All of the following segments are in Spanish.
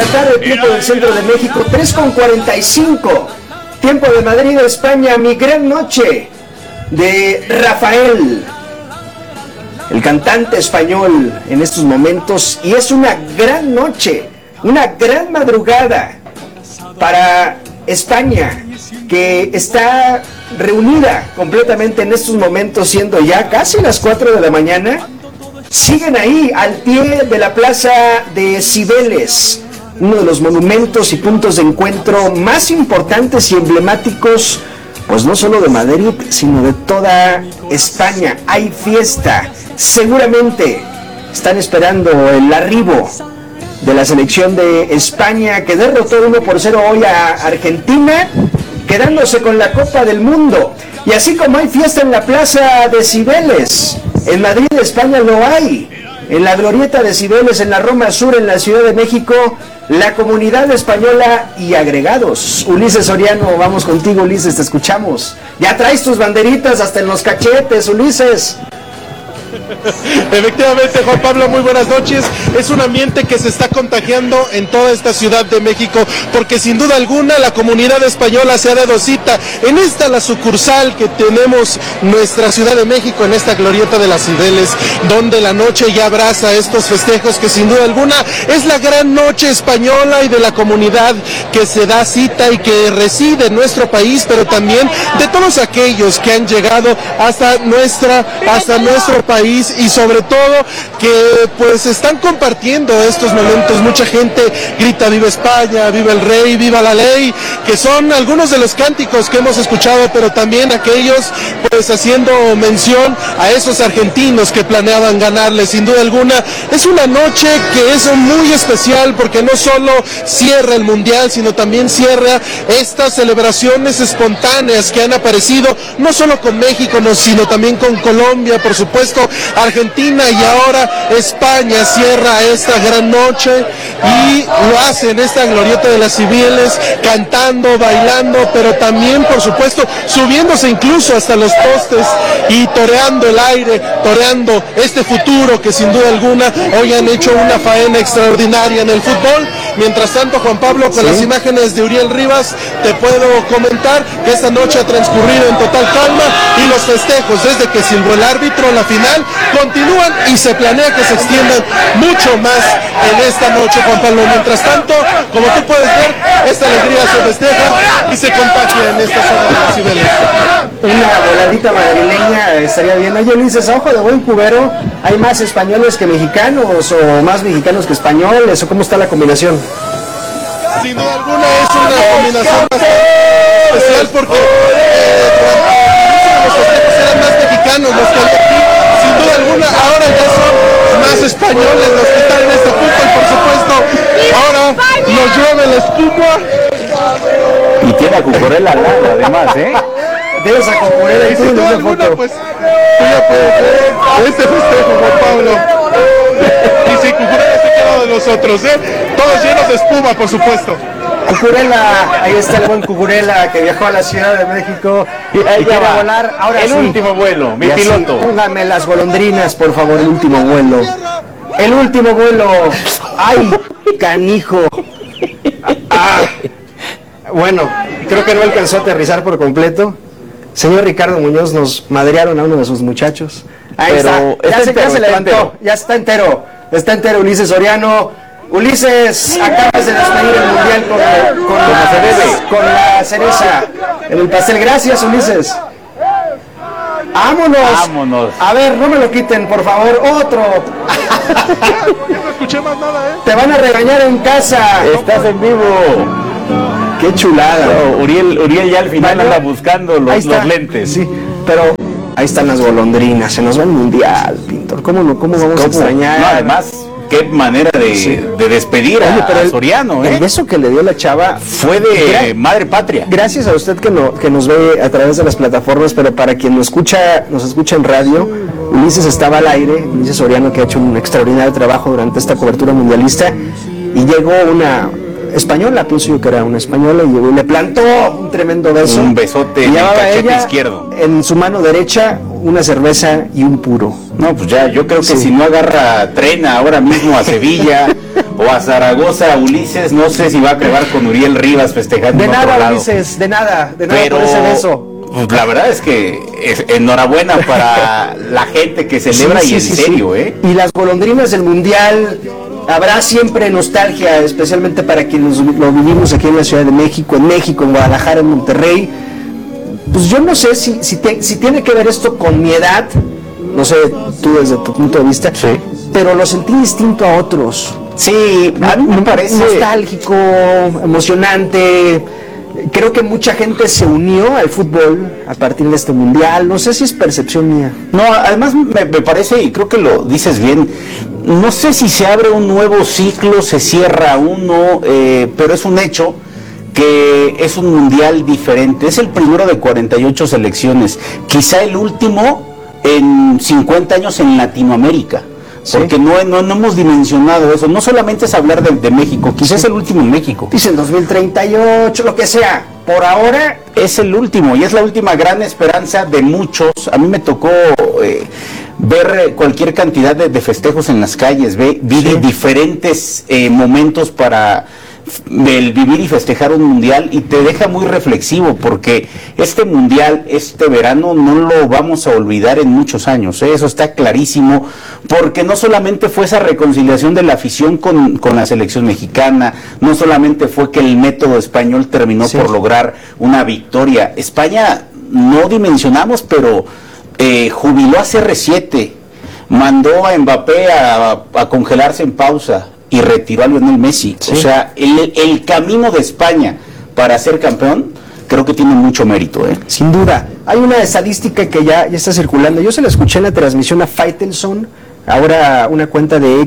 tarde, tiempo del centro de México, 3:45. Tiempo de Madrid, España, Mi Gran Noche de Rafael, el cantante español en estos momentos. Y es una gran noche, una gran madrugada para España, que está reunida completamente en estos momentos, siendo ya casi las 4 de la mañana. Siguen ahí al pie de la plaza de Cibeles, uno de los monumentos y puntos de encuentro más importantes y emblemáticos, pues no solo de Madrid, sino de toda España. Hay fiesta, seguramente están esperando el arribo de la selección de España, que derrotó 1-0 hoy a Argentina, quedándose con la Copa del Mundo. Y así como hay fiesta en la plaza de Cibeles, en Madrid, España, lo hay. En la glorieta de Cibeles, en la Roma Sur, en la Ciudad de México, la comunidad española y agregados. Ulises Soriano, vamos contigo, Ulises, te escuchamos. Ya traes tus banderitas hasta en los cachetes, Ulises. Efectivamente, Juan Pablo, muy buenas noches. Es un ambiente que se está contagiando en toda esta Ciudad de México, porque sin duda alguna la comunidad española se ha dado cita en esta, la sucursal que tenemos nuestra Ciudad de México, en esta glorieta de las Cibeles, donde la noche ya abraza estos festejos, que sin duda alguna es la gran noche española y de la comunidad que se da cita y que reside en nuestro país, pero también de todos aquellos que han llegado hasta nuestro país, y sobre todo que pues están compartiendo estos momentos. Mucha gente grita viva España, viva el rey, viva la ley, que son algunos de los cánticos que hemos escuchado, pero también aquellos pues haciendo mención a esos argentinos que planeaban ganarle. Sin duda alguna es una noche que es muy especial, porque no solo cierra el mundial, sino también cierra estas celebraciones espontáneas que han aparecido no solo con México, sino también con Colombia, por supuesto Argentina, y ahora España cierra esta gran noche y lo hace en esta glorieta de las Cibeles, cantando, bailando, pero también por supuesto subiéndose incluso hasta los postes y toreando el aire, toreando este futuro que sin duda alguna hoy han hecho una faena extraordinaria en el fútbol. Mientras tanto, Juan Pablo, con las imágenes de Uriel Rivas, te puedo comentar que esta noche ha transcurrido en total calma, y los festejos, desde que silbó el árbitro, la final, continúan y se planea que se extiendan mucho más en esta noche, Juan Pablo. Mientras tanto, como tú puedes ver, esta alegría se festeja y se contagia en esta zona de las Cibeles. Una voladita madrileña estaría bien. Oye, Ulises, a ojo de buen cubero, ¿hay más españoles que mexicanos o más mexicanos que españoles, o cómo está la combinación? Sin duda alguna es una combinación bastante especial, porque los festejos eran más mexicanos los que hay aquí. Sin duda alguna ahora ya son más españoles los que están en este punto, y por supuesto ahora nos llueve la espuma. Y tiene a Cucurella al lado, además, Tienes a Cucurella y sin duda alguna, pues tú ya puedes ver este festejo, Juan Pablo. Y si Cucurella se queda de nosotros, todos llenos de espuma, por supuesto. Cucurella, ahí está el buen Cucurella, que viajó a la Ciudad de México y quiere volar. Ahora el último vuelo, mi piloto. Póngame las golondrinas, por favor, el último vuelo. El último vuelo. ¡Ay, canijo! Bueno, creo que no alcanzó a aterrizar por completo. Señor Ricardo Muñoz, nos madrearon a uno de sus muchachos. Ahí pero está. Ya se levantó. Ya está entero. Está entero Ulises Soriano. Ulises, acabas de despedir el mundial con la cereza en el pastel. Gracias, Ulises. ¡Vámonos! A ver, no me lo quiten, por favor. Otro. No escuché más nada, Te van a regañar en casa. Estás en vivo. Qué chulada. No, Uriel ya al final anda buscando los lentes. Sí, pero ahí están las golondrinas. Se nos va el mundial, Pintor. ¿Cómo vamos a extrañar? No, además, qué manera de despedir a Soriano, El beso que le dio la chava fue de madre patria. Gracias a usted que nos ve a través de las plataformas, pero para quien nos escucha en radio, Ulises estaba al aire, Ulises Soriano, que ha hecho un extraordinario trabajo durante esta cobertura mundialista, y llegó una española, pienso yo que era una española, y llegó y le plantó un tremendo beso. Un besote en el cachete izquierdo. En su mano derecha, una cerveza y un puro. No, pues ya, yo creo que si no agarra tren ahora mismo a Sevilla o a Zaragoza, Ulises, no sé si va a acabar con Uriel Rivas festejando. De nada, Ulises, de nada pero, por ese beso. Pues la verdad es que enhorabuena para la gente que celebra y en serio, ¿eh? Y las golondrinas del Mundial, habrá siempre nostalgia, especialmente para quienes lo vivimos aquí en la Ciudad de México, en Guadalajara, en Monterrey. Pues yo no sé si tiene que ver esto con mi edad, no sé, tú desde tu punto de vista, sí, pero lo sentí distinto a otros. Sí, a mí me parece nostálgico, emocionante. Creo que mucha gente se unió al fútbol a partir de este mundial. No sé si es percepción mía. No, además me parece, y creo que lo dices bien, no sé si se abre un nuevo ciclo, se cierra uno, pero es un hecho que es un mundial diferente. Es el primero de 48 selecciones, quizá el último en 50 años en Latinoamérica. ¿Sí? Porque no hemos dimensionado eso. No solamente es hablar de México, quizás es el último en México. Dicen 2038, lo que sea. Por ahora es el último y es la última gran esperanza de muchos. A mí me tocó ver cualquier cantidad de festejos en las calles. Vi diferentes momentos para el vivir y festejar un mundial, y te deja muy reflexivo, porque este mundial, este verano, no lo vamos a olvidar en muchos años, eso está clarísimo, porque no solamente fue esa reconciliación de la afición con la selección mexicana, no solamente fue que el método español terminó por lograr una victoria. España no dimensionamos, pero jubiló a CR7, mandó a Mbappé a congelarse en pausa y retiró a Lionel Messi. O sea, el camino de España para ser campeón creo que tiene mucho mérito, ¿eh? Sin duda. Hay una estadística que ya está circulando. Yo se la escuché en la transmisión a Faitelson, ahora una cuenta de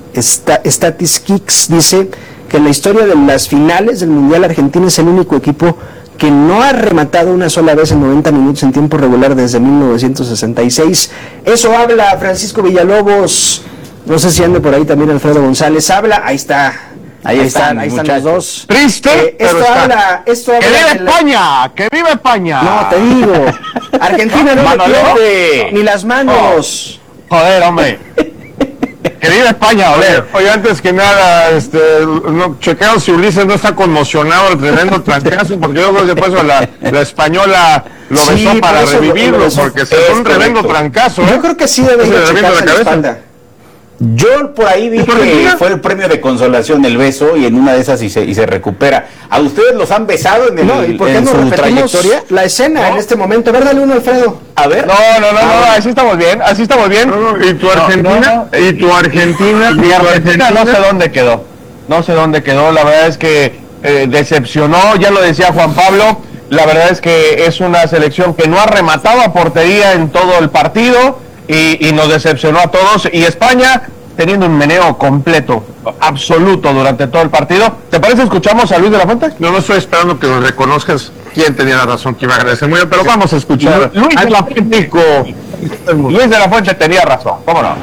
Statistics, dice que en la historia de las finales del Mundial, Argentina es el único equipo que no ha rematado una sola vez en 90 minutos en tiempo regular desde 1966. Eso habla Francisco Villalobos. No sé si ande por ahí también Alfredo González. Habla, ahí están los dos. Triste, esto habla ¡Que viva España! ¡Que viva España! No, te digo, Argentina no le pierde ni las manos. Joder, hombre. ¡Que viva España, joder! Oye, antes que nada, chequearon si Ulises no está conmocionado el tremendo trancazo, porque yo creo que después la española lo besó para revivirlo, porque se fue un tremendo trancazo. Yo creo que sí debe ir a checarse la espalda. Yo por ahí vi que fue el premio de consolación, el beso, y en una de esas y se recupera. ¿A ustedes los han besado en su trayectoria? La escena en este momento. A ver, dale uno, Alfredo. A ver. No, así estamos bien. ¿Y tu Argentina? ¿Y tu Argentina? Mi Argentina no sé dónde quedó. La verdad es que decepcionó, ya lo decía Juan Pablo. La verdad es que es una selección que no ha rematado a portería en todo el partido. Y nos decepcionó a todos. Y España teniendo un meneo completo, absoluto durante todo el partido. ¿Te parece escuchamos a Luis de la Fuente? No estoy esperando que nos reconozcas quién tenía la razón, que iba a agradecer muy bien, pero vamos a escuchar. Luis de la Fuente. Luis de la Fuente tenía razón, ¿cómo no?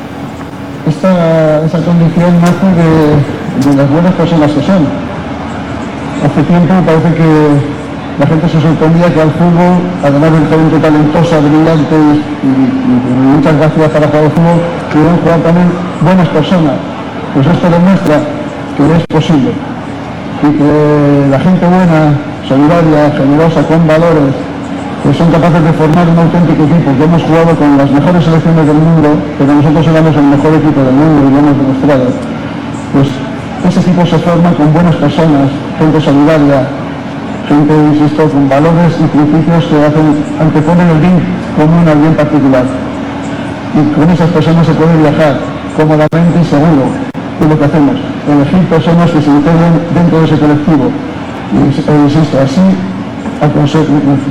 Esa condición nace de las buenas personas que son. Hace tiempo parece que la gente se sorprendía que al fútbol, además de gente talentosa, brillante y muchas gracias para jugar al fútbol, pudieron jugar también buenas personas. Pues esto demuestra que es posible y que la gente buena, solidaria, generosa, con valores, pues son capaces de formar un auténtico equipo, que hemos jugado con las mejores selecciones del mundo, pero nosotros éramos el mejor equipo del mundo y lo hemos demostrado. Pues ese equipo se forma con buenas personas, gente solidaria, gente, insisto, con valores y principios que anteponen el bien común al bien particular. Y con esas personas se puede viajar cómodamente y seguro. Es lo que hacemos, elegir personas que se integren dentro de ese colectivo. Y insisto, así aconsejo,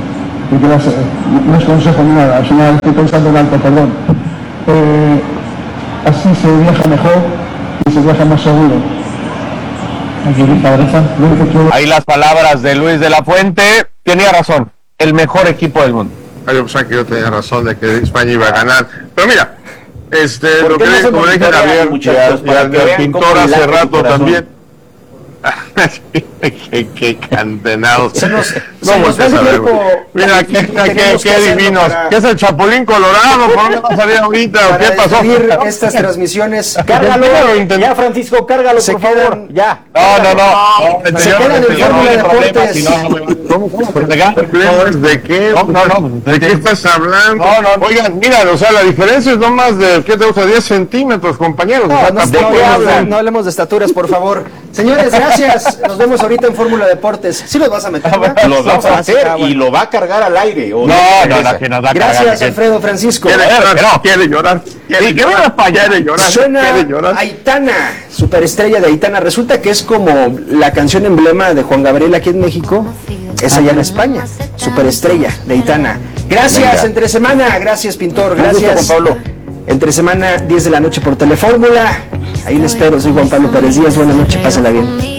no es consejo ni nada, al final estoy pensando en alto, perdón. Así se viaja mejor y se viaja más seguro. Ahí las palabras de Luis de la Fuente. Tenía razón, el mejor equipo del mundo. Yo pensaba que yo tenía razón de que España iba a ganar, pero mira, lo que no como dije Javier, muchachos, y al pintor hace rato también. Qué cantenados. Se nos va el tiempo. Mira, qué divinos. ¿Qué es el Chapulín Colorado? ¿Por dónde va a salir ahorita? ¿Qué pasó? Estas transmisiones. Cárgalo, ya, Francisco, cárgalo, por favor. Ya. No. Se quedan en Fórmula Deportes. ¿Cómo? ¿De qué? ¿De qué estás hablando? No. Oigan, mira, o sea, la diferencia es no más de, ¿qué te gusta? 10 centímetros, compañeros. No hablemos de estaturas, por favor. Señores, gracias. Nos vemos ahorita en Fórmula Deportes. ¿Sí los vas a meter? Lo vamos a hacer y lo va a cargar al aire. No, que nos da gracias, Alfredo Francisco. Quiere llorar. Que vaya para allá de llorar. Suena Aitana, superestrella de Aitana. Resulta que es como la canción emblema de Juan Gabriel aquí en México. Es allá en España. Superestrella de Aitana. Gracias, venga. Entre semana. Gracias, Pintor. Gracias, Juan Pablo. Entre semana, 10 de la noche por Telefórmula. Ahí les espero. Soy Juan Pablo Pérez Díaz. Buenas noches. Pásenla bien.